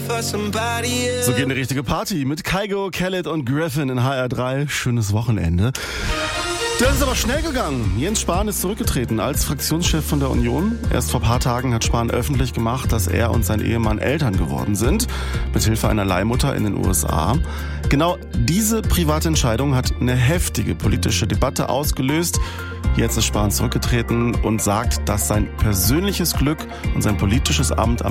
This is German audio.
So geht eine richtige Party mit Kygo, Khaled und Griffin in HR3. Schönes Wochenende. Das ist aber schnell gegangen. Jens Spahn ist zurückgetreten als Fraktionschef von der Union. Erst vor ein paar Tagen hat Spahn öffentlich gemacht, dass er und sein Ehemann Eltern geworden sind, mithilfe einer Leihmutter in den USA. Genau diese private Entscheidung hat eine heftige politische Debatte ausgelöst. Jetzt ist Spahn zurückgetreten und sagt, dass sein persönliches Glück und sein politisches Amt am